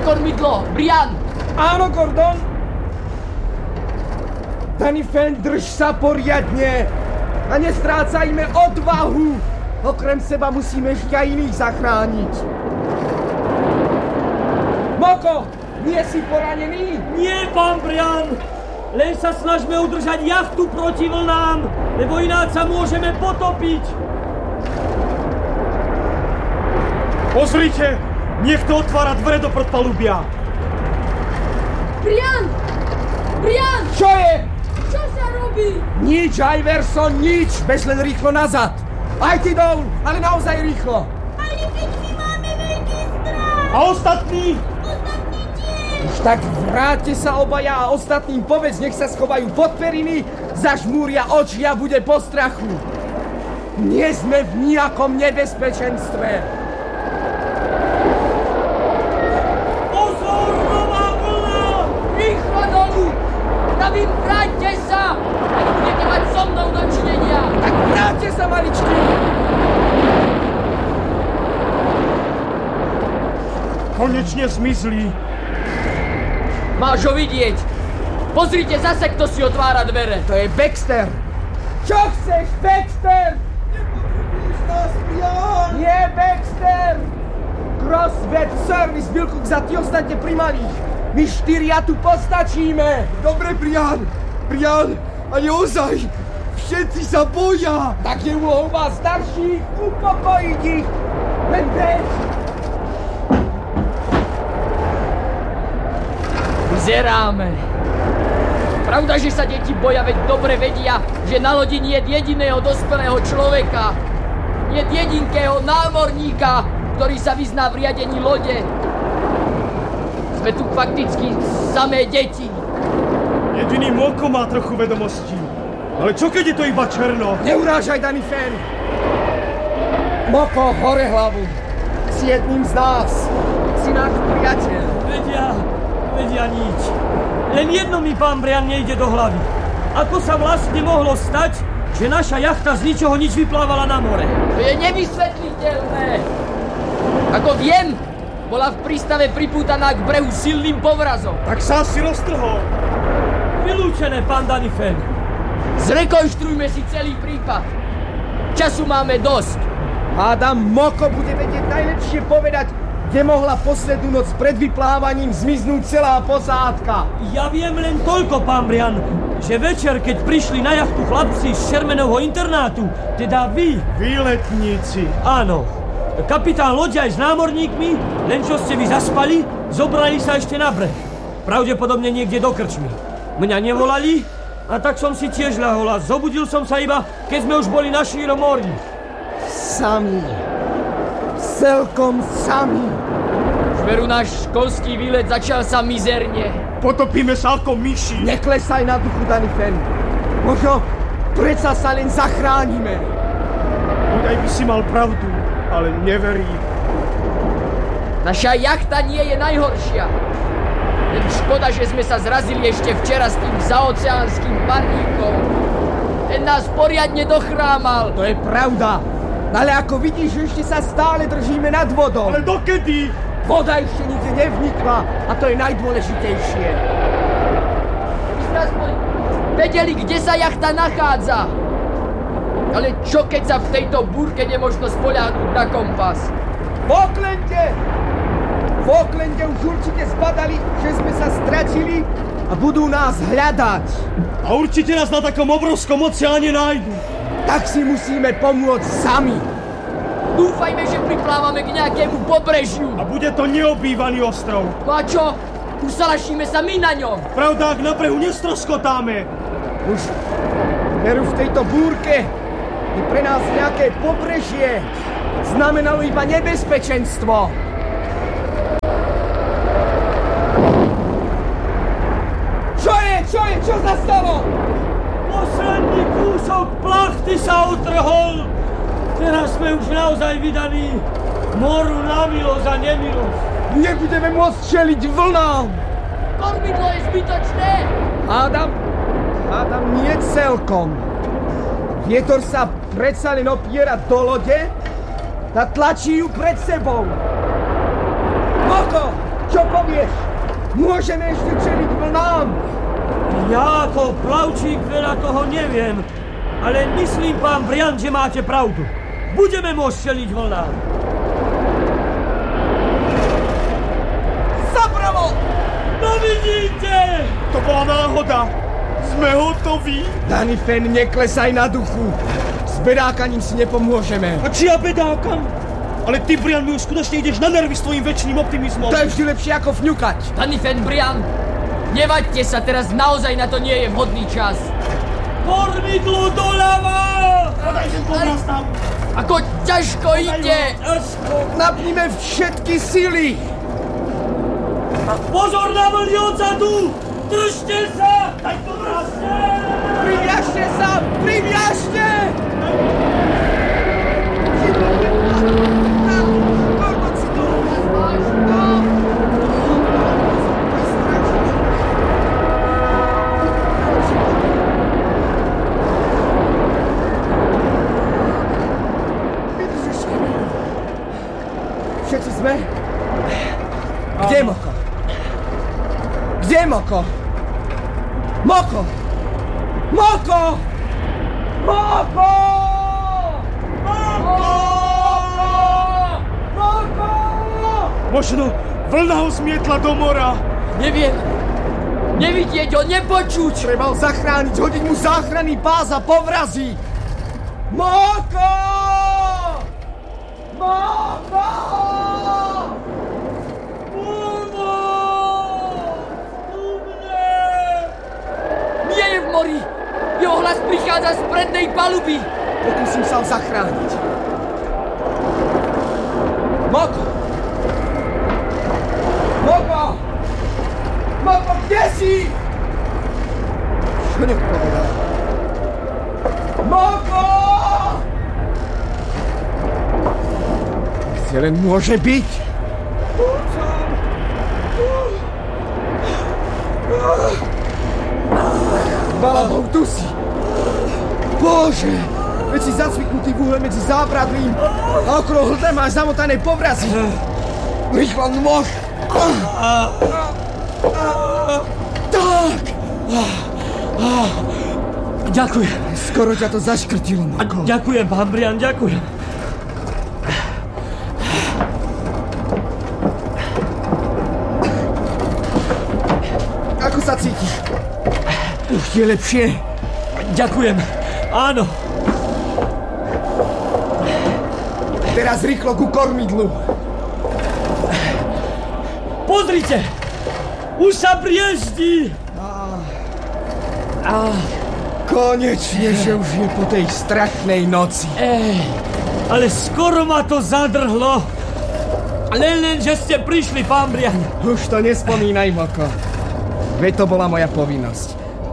kormidlo! Brian! Áno, Gordon! Danifen, drž sa poriadne! A nestrácajme odvahu! Okrem seba musíme ešte aj iných zachrániť. Moko, nie si poranený? Nie, pán Brian! Len sa snažme udržať jachtu proti vlnám, lebo ináč sa môžeme potopiť. Pozrite! Niekto otvára dvere do podpalubia. Brian! Brian! Čo je? Čo sa robí? Nič, Iverson, nič! Bež len rýchlo nazad. Aj ty dolu, ale naozaj rýchlo. Ale keď my máme veľký strach! A ostatní? Ostatní tiež! Už tak vráťte sa obaja a ostatným povedz, nech sa schovajú pod periny, zažmúria oči a bude po strachu. Nie sme v nejakom nebezpečenstve. Pozor, nová vlna! Rýchlo dolu! Pravím, vráťte sa! A budete mať so mnou dočinenia! Tak vráťte sa, maličky! Konečne zmizli. Máš ho vidieť! Pozrite zase, kto si otvára dvere! To je Baxter! Čo chceš, Baxter? Nepotrebuješ nás, Brian! Nie, Baxter! Cross Web Service, Wilcox a ty ostatne pri malých. My štyria tu postačíme! Dobre, Brian! Brian, ale ozaj! Všetci sa boja! Tak je úlohou vás starších upokojiť ich! Len bež! Vyzeráme. Pravda, že sa deti boja, veď dobre vedia, že na lodi nie je jediného dospelého človeka. Nie je jedinkého námorníka, ktorý sa vyzná v riadení lode. Sme tu fakticky samé deti. Jediný Moko má trochu vedomostí. Ale čo keď je to iba černo? Neurážaj, Danifen! Moko, hore hlavu! Si jedným z nás! Si náš priateľ! Vedia nič. Len jedno mi, pán Brian, nejde do hlavy. Ako sa vlastne mohlo stať, že naša jachta z ničoho nič vyplávala na more? To je nevysvetliteľné. Ako viem, bola v prístave pripútaná k brehu silným povrazom. Tak sa asi roztrhol. Vylúčené, pán Danifen. Zrekonštruujme si celý prípad. Času máme dosť. Hádam, Moko bude vedieť najlepšie povedať, kde mohla poslednú noc pred vyplávaním zmiznúť celá posádka. Ja viem len toľko, pán Brian, že večer, keď prišli na jachtu chlapci z Shermanovho internátu, teda vy... Výletníci. Áno. Kapitán lode aj s námorníkmi, len čo ste vy zaspali, zobrali sa ešte na breh. Pravdepodobne niekde do krčmy. Mňa nevolali, a tak som si tiež ľahol a zobudil som sa iba, keď sme už boli na šírom mori. Sami. Celkom sami. Veru, náš školský výlet začal sa mizerne. Potopíme sa ako myši. Neklesaj na duchu, Danifen. Možno predsa sa len zachránime. Budaj by si mal pravdu, ale neverím. Naša jachta nie je najhoršia. Len škoda, že sme sa zrazili ešte včera s tým zaoceánskym parníkom. Ten nás poriadne dochrámal. To je pravda. Ale ako vidíš, ešte sa stále držíme nad vodou. Ale dokedy? Voda ešte nikde nevnikla a to je najdôležitejšie. My sme aspoň vedeli, kde sa jachta nachádza. Ale čo keď sa v tejto búrke nemožno spoľahnúť na kompas? V Oaklande už určite zbadali, že sme sa stratili a budú nás hľadať. A určite nás na takom obrovskom oceáne nájdu. Tak si musíme pomôcť sami. Dúfajme, že priplávame k nejakému pobrežiu. A bude to neobývaný ostrov. No a čo? Usalašíme sa my na ňom. Pravda, ak na brehu nestroskotáme. Už veru v tejto búrke je pre nás nejaké pobrežie. Znamenalo iba nebezpečenstvo. Čo sa stalo? Posledný kúsok plachty sa utrhol. Teraz sme už naozaj vydaní moru na milosť a nemilosť. Nebudeme môcť čeliť vlnám. Kormidlo je zbytočné. Hádam nie celkom. Vietor sa predsa len opiera do lode a tlačí ju pred sebou. Moko, čo povieš? nevieš. Môžeme ešte čeliť vlnám. Ja ako plavčík veľa toho neviem, ale myslím, pán Brian, že máte pravdu. Budeme môcť čeliť vlnám. Zabralo! No vidíte! To bola náhoda. Sme hotoví. Danifen, neklesaj na duchu. S bedákaním si nepomôžeme. A či ja bedákam? Ale ty, Brian, mi už skutočne ideš na nervy s tvojím väčšným optimizmom. To je vždy lepšie ako vňukať. Danifen, Brian, nevaďte sa, teraz naozaj na to nie je vhodný čas. Kormidlo doľava! Podaj ten povraz tam. Ako ťažko ide! Napnime všetky sily. Pozor na vlny odzadu! Držte sa! Daj to rasne! Priviažte sa! Priviažte! Všetci sme? Kde je Moko? Kde je Moko? Moko! Moko! Moko! Moko! Moko! Možno vlna ho zmietla do mora. Neviem. Nevidieť ho, nepočuť. Treba ho zachrániť, hodiť mu záchranný pás a povrazí. Moko! Moko! Nie je v mori. Jeho hlas prichádza z prednej paluby. Pokúsim sa ho zachrániť. Moko! Moko! Moko, kde si? Čo nepovedal? Moko! Kde len môže byť? Chvála Bohu, tu si! Bože! Veď si zacviknutý v úhle medzi zábradlím a okolo hľadá máš zamotané povrazy. Rýchlo nôž! Tak! Ďakujem. Skoro ťa to zaškrtilo, Mako. Ďakujem, pán Brian, ďakujem. Ako sa cítiš? Už je lepšie? Ďakujem. Áno. Teraz rýchlo ku kormidlu. Pozrite! Už sa brieždí! Konečne, že už je po tej strašnej noci. Ale skoro ma to zadrhlo. Len, že ste prišli, pán Brian. Už to nespomínaj, Moko. Veď to bola moja povinnosť.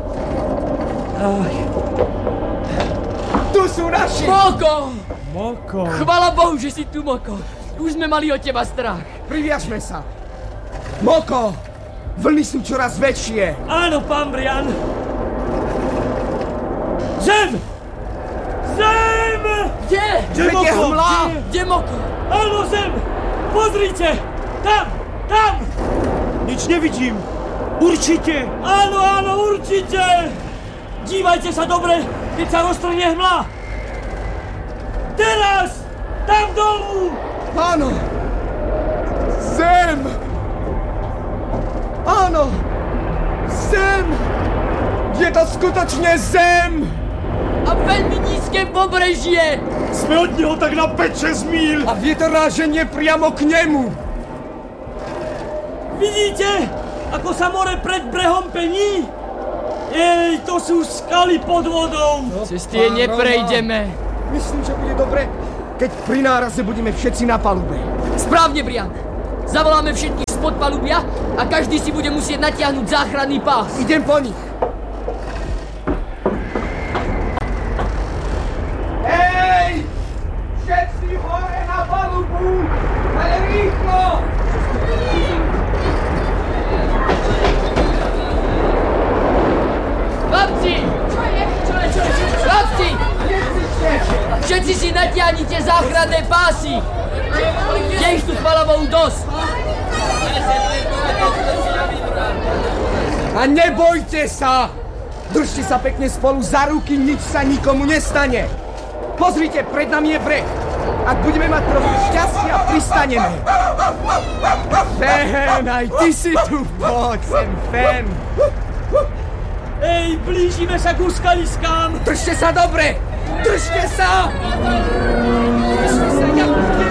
Tu sú naši! Moko! Moko. Chvala Bohu, že si tu, Moko. Už sme mali od teba strach. Priviažme sa. Moko! Vlny sú čoraz väčšie. Áno, pán Brian. Zem! Zem! Kde? Veď je hmla! Kde, Moko? Áno, zem! Pozrite! Tam! Tam! Nič nevidím. Určite. Áno, určite! Dívajte sa dobre, keď sa roztrhne hmla. Teraz! Tam dolu! Áno! Zem! Áno! Zem! Je to skutočne zem! A veľmi nízke pobrežie. Sme od neho tak na 5-6 míľ. A vietor ráženie priamo k nemu! Vidíte, ako sa more pred brehom pení? Jej, to sú skaly pod vodou. Cez tie neprejdeme. Myslím, že bude dobre, keď pri náraze budeme všetci na palube. Správne, Brian. Zavoláme všetkých spod palubia a každý si bude musieť natiahnuť záchranný pás. Idem po nich. Hej! Všetci hore na palubu! Ale rýchlo! Chlapci! Chlapci! Všetci si natiahnite záchranné pásy! Je ich tu, chvála Bohu, dosť! A nebojte sa! Držte sa pekne spolu za ruky, nič sa nikomu nestane. Pozrite, pred nami je breh. Ak budeme mať trochu šťastia, pristaneme. Fen, aj ty si tu, poď sem, Fen. Ej, blížime sa ku skaliskám. Držte sa dobre! Držte sa! Držte sa, ja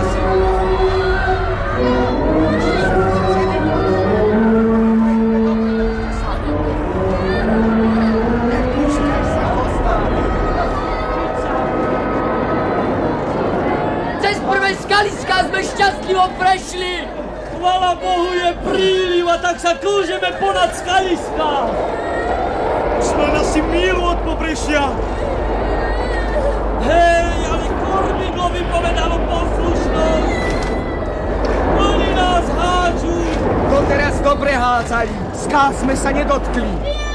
Cez prvé skaliská sme šťastlivo prešli! Chvala Bohu, je príliv a tak sa klúžeme ponad skaliská. Sme na si mílu od pobrežia. Hej, ale Kornigovi povedalo poslušnosť. Oni nás hádžu. doteraz dobre hádzali. Ská sme sa nedotkli.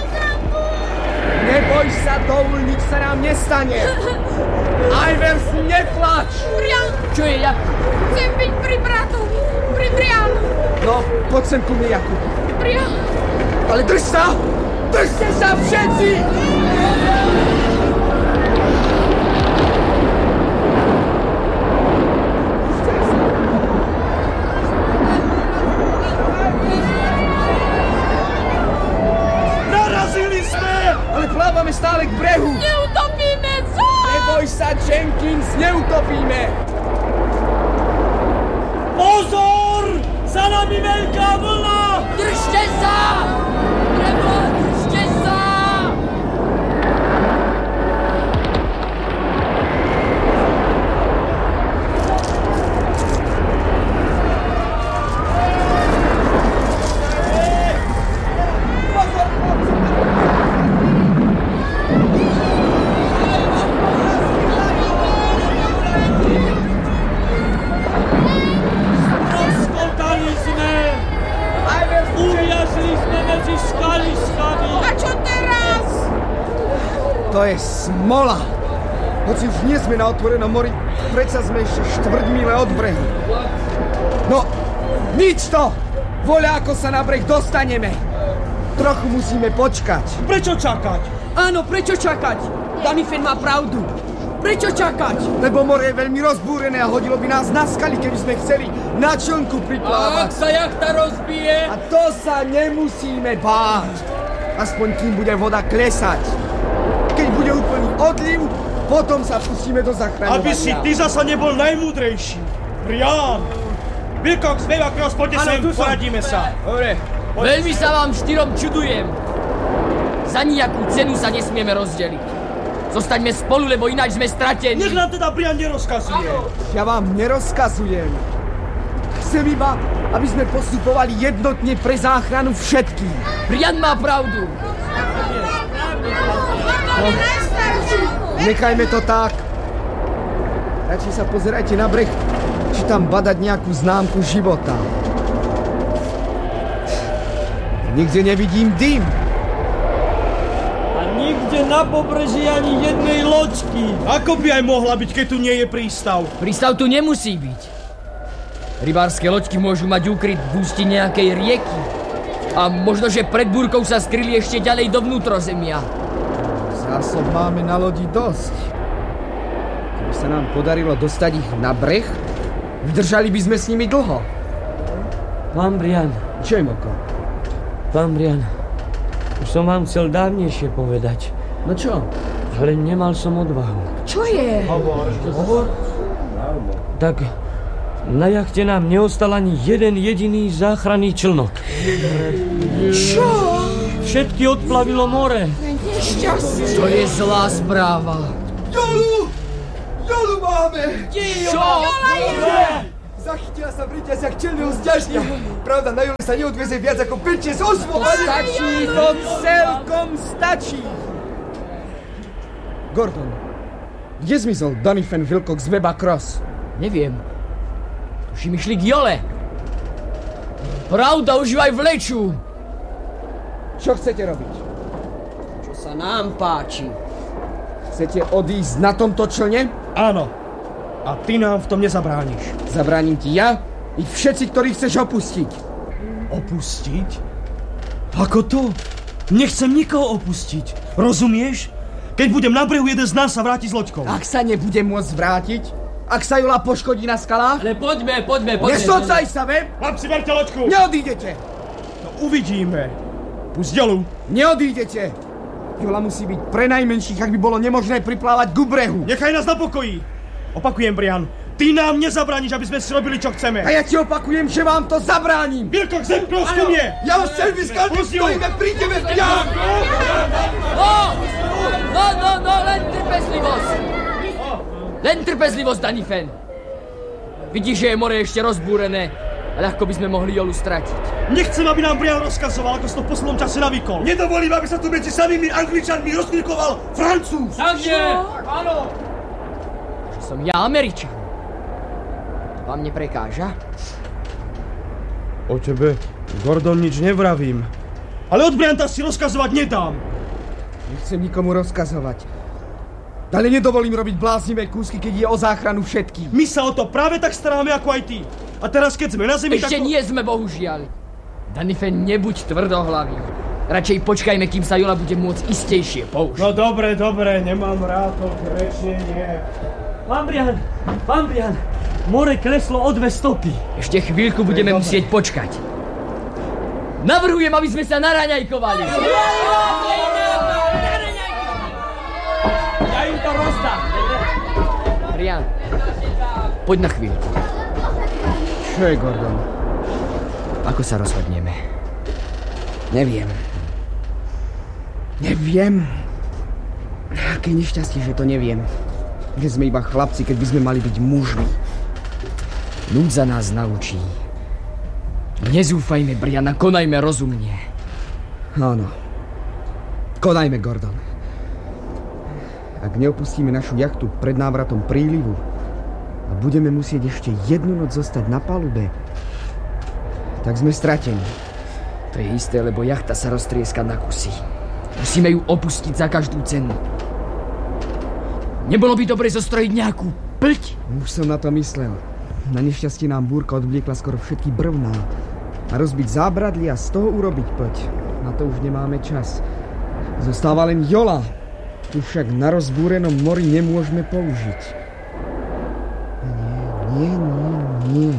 Neboj sa, Doul, nič sa nám nestane. Ivers, neplač! Brian, Čo je, ja? chcem byť pri bratu. Pri Brianu. No, poď sem ku mne, Jakub. Brian, Ale drž sa! Držte sa všetci! Narazili sme! Ale plávame stále k brehu. neutopíme sa! Neboj sa, Jenkins, neutopíme. Pozor! Za nami veľká vlna! Držte sa! Preboha, držte sa! Rozkotali sme! Uviazli sme medzi skaliskami! A čo teraz? To je smola. Hoci už nie sme na otvorenom mori, predsa sme ešte štvrťmíle od brehu. No, nič to! Voľa, ako sa na breh dostaneme. Trochu musíme počkať. Prečo čakať? Áno, prečo čakať? Danifen má pravdu. Prečo čakať? Lebo more je veľmi rozbúrené a hodilo by nás na skaly, keby sme chceli na člnku A ak priplávať. sa jachta rozbije? A to sa nemusíme báť. Aspoň kým bude voda klesať. Keď bude úplný odliv, potom sa pustíme do zachraňovania. Aby si ty zasa nebol najmúdrejší. Brian! Wilcox, Cross, poďte sem, poradíme sa. Dobre. Veľmi sa vám štyrom čudujem. Za nejakú cenu sa nesmieme rozdeliť. Zostaňme spolu, lebo ináč sme stratení. Nech nám teda Brian nerozkazuje. Ja vám nerozkazujem. Chcem iba, aby sme postupovali jednotne pre záchranu všetkých. Brian má pravdu. Nechajme to tak. Radšej sa pozerajte na breh, či tam badať nejakú známku života. Nikde nevidím dym. A nikde na pobreží ani jednej loďky. Ako by aj mohla byť, keď tu nie je prístav? Prístav tu nemusí byť. Rybárske loďky môžu mať úkryt v ústi nejakej rieky. A možno, že pred búrkou sa skryli ešte ďalej do vnútrozemia. Zásob máme na lodi dosť. Keby sa nám podarilo dostať ich na breh, vydržali by sme s nimi dlho. Pán Brian, Čo je, Moko? pán Brian, už som vám chcel dávnejšie povedať, No čo? ale nemal som odvahu. Čo je? Tak na jachte nám neostal ani jeden jediný záchranný člnok. Čo? Všetky odplavilo more. Nešťastie. To je zlá správa. Jolu! Jolu máme! Čo? Zachytila sa v ryťaziach čelného sťažnia. Pravda, na Jole sa neodveze viac ako 5-6 osôb. Stačí, to celkom stačí. Gordon, kde zmizol Danifen Wilcox z Weba Cross? Neviem. Tuším, išli k Jole. Pravda, už ju aj vlečú. Čo chcete robiť? Čo sa nám páči. Chcete odísť na tomto člne? Áno. A ty nám v tom nezabrániš. Zabránim ti ja i všetci, ktorí chceš opustiť. Opustiť? Ako to? Nechcem nikoho opustiť. Rozumieš? Keď budem na brehu, jeden z nás sa vráti s loďkou. Ak sa nebude môcť vrátiť, ak sa Jola poškodí na skalách, Ale poďme. nesocaj sa, vem? Chlapci, berte loďku. Neodídete. No, uvidíme. Pusť Jolu. Neodídete. Jola musí byť pre najmenších, ak by bolo nemožné priplávať ku brehu. Nechaj nás na pokoji. Opakujem, Brian. Ty nám nezabrániš, aby sme si robili, čo chceme. A ja ti opakujem, že vám to zabránim. Wilcox, zem ku mne. Ja vás chcem vyskať, stojíme pri tebe, Brian! No, len trpezlivosť. Len trpezlivosť, Danifen. Vidíš, že je more ešte rozbúrené a ľahko by sme mohli Jolu stratiť. Nechcem, aby nám Brian rozkazoval, ako si to v poslednom čase navykol. Nedovolím, aby sa tu medzi samými Angličanmi rozklikoval Francúz! Takže, áno. Že som ja Američan. Vám neprekáža? O tebe, Gordon, nič nevravím. Ale od Brianta si rozkazovať nedám. Nechcem nikomu rozkazovať. Ale nedovolím robiť bláznivé kúsky, keď je o záchranu všetkých. My sa o to práve tak staráme, ako aj ty. A teraz, keď sme na zemi, Ešte nie sme, bohužiaľ. Danifen, nebuď tvrdohlavý. Radšej počkajme, kým sa Jola bude môcť istejšie použiť. No dobre, nemám rád to rečenie. Pán Brian, more kleslo o 2 stopy. Ešte chvíľku budeme musieť počkať. Navrhujem, aby sme sa naraňajkovali. Ja im to rozdám. Brian, poď na chvíľku. Čo je, Gordon? Ako sa rozhodneme? Neviem. Aké nešťastie, že to neviem. Že sme iba chlapci, keď by sme mali byť mužmi. Núdza nás naučí. Nezúfajme, Brian, a konajme rozumne. Áno. Konajme, Gordon. Ak neopustíme našu jachtu pred návratom prílivu a budeme musieť ešte jednu noc zostať na palube, tak sme stratení. To je isté, lebo jachta sa roztrieska na kusy. Musíme ju opustiť za každú cenu. Nebolo by dobre zostrojiť nejakú plť? Už som na to myslel. Na nešťastie nám búrka odvliekla skoro všetky brvná. A rozbiť zábradlie a z toho urobiť plť. Na to už nemáme čas. Zostáva len Jola. Tu však na rozbúrenom mori nemôžeme použiť. Nie.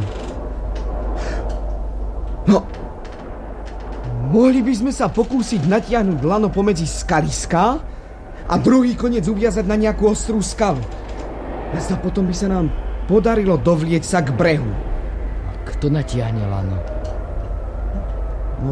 No, mohli by sme sa pokúsiť natiahnuť lano pomedzi skaliská a druhý koniec uviazať na nejakú ostrú skalu. A potom by sa nám podarilo dovlieť sa k brehu. Kto natiahne lano? No,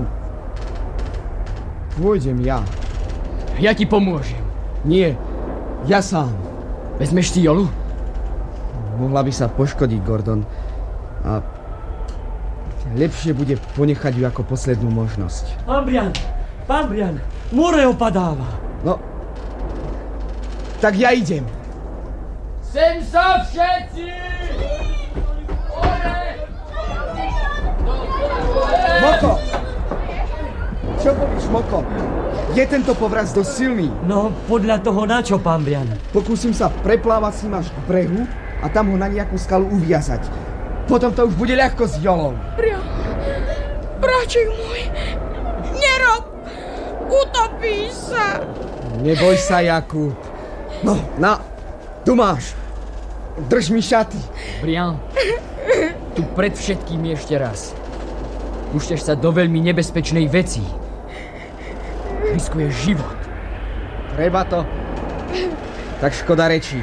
pôjdem ja. Ja ti pomôžem. Nie, ja sám. Vezmeš si Jolu? Mohla by sa poškodiť, Gordon. A lepšie bude ponechať ju ako poslednú možnosť. Pán Brian, more opadáva. No, tak ja idem. Sem sa všetci! Moko! Čo povíš, Moko? Je tento povraz dosť silný? No, podľa toho na čo, pán Brian? Pokúsim sa preplávať s ním až k brehu a tam ho na nejakú skalu uviazať. Potom to už bude ľahko s Jolou. Bráček môj, nerob! Utopíš sa! Neboj sa, Jakub. No, tu máš. Drž mi šaty. Brian, tu pred všetkým ešte raz. Púšťaš sa do veľmi nebezpečnej veci. Riskuješ život. Treba to. Tak škoda rečí.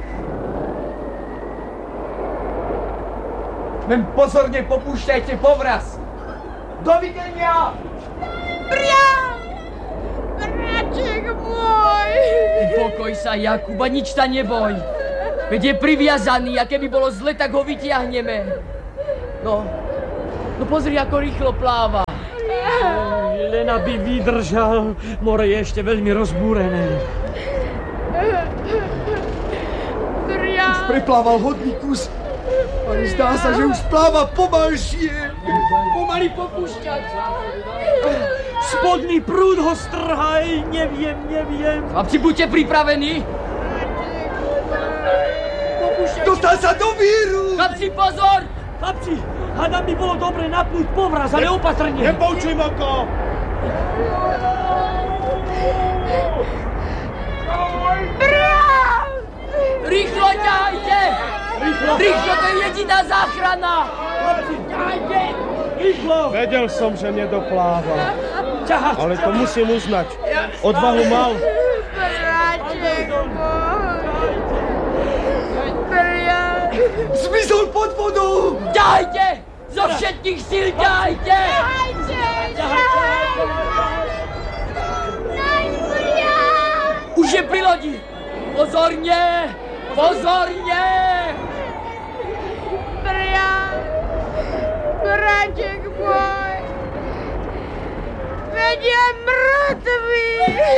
Len pozorne popúšťajte povraz. Dovidenia! Brian! Bráček môj! Pokoj sa, Jakub, a nič sa neboj. Veď je priviazaný a keby bolo zle, tak ho vytiahneme. No pozri, ako rýchlo pláva. Len aby vydržal, more je ešte veľmi rozbúrené. Brian! Preplával hodný kus, ale zdá sa, že už pláva pomalšie. Pomaly popúšťať. Spodný prúd ho strhaj, neviem. Chlapci, buďte pripravení. Dostal sa do víru! Chlapci, pozor! Chlapci, hádam by bolo dobre napnúť povraz, ale opatrne. Nepoučuj, Moko! Brian! Rýchlo ťahajte! Rýchlo, to je jediná záchrana! Ťahajte! Rýchlo! Vedel som, že nedopláva. Ťahať! Ale to musím uznať. Odvahu mal. Braček môj! Brian! Zmizol pod vodou! Ťahajte! Zo všetkých síl ťahajte! Už je pri lodi! Pozorne! Pozorne! Brian! Braček môj! Veď je mŕtvý!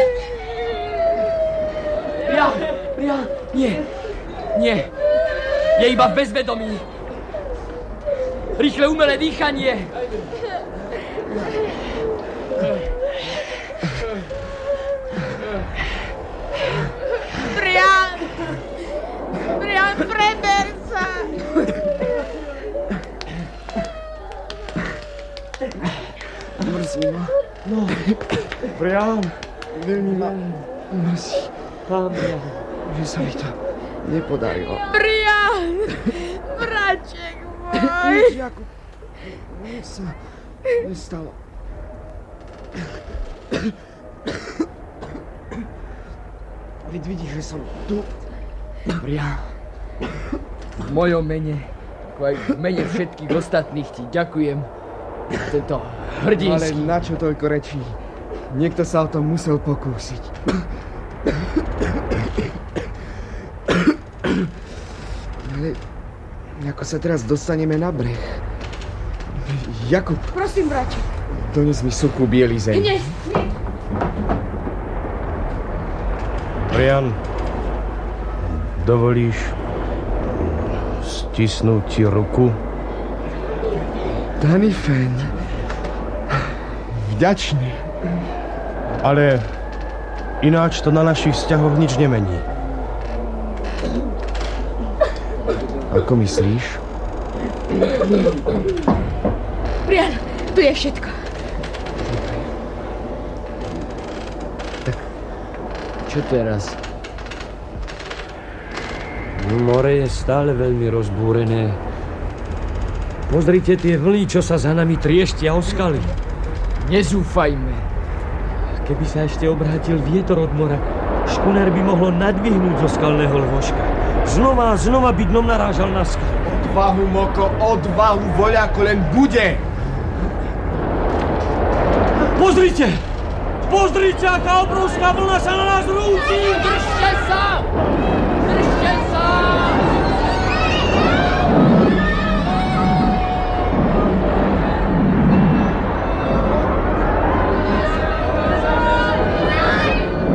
Brian, nie. Je iba v bezvedomí. Rýchle umelé dýchanie. Brian, preber sa! Mrzí ma. No, Brian. Veľmi ma mrzí, Brian. že sa mi to nepodarilo. Brian! Braček môj! Nič, Jakub. Nič sa nestalo. Veď vidíš, že som tu. Brian, v mojom mene, ako aj v mene všetkých ostatných ti ďakujem. Tento Ale hrdinský. na čo toľko rečí? Niekto sa o tom musel pokúsiť. Ale ako sa teraz dostaneme na breh? Jakub, Prosím, braček. dones mi suchú bielizeň. Nie. Brian, dovolíš stisnúť ti ruku? Danifen. Vďačný. Ale ináč to na našich vzťahoch nič nemení. Ako myslíš? Brian, tu je všetko. Čo teraz? More je stále veľmi rozbúrené. Pozrite tie vlny, čo sa za nami trieštia o skaly. Nezúfajme. Keby sa ešte obrátil vietor od mora, škunár by mohlo nadvihnúť zo skalného lvožka. Znova a znova by dnom narážal na skalu. Odvahu, Moko, odvahu, voľako len bude! Pozrite! Pozrite, aká obrovská vlna sa na nás rúti! Držte sa!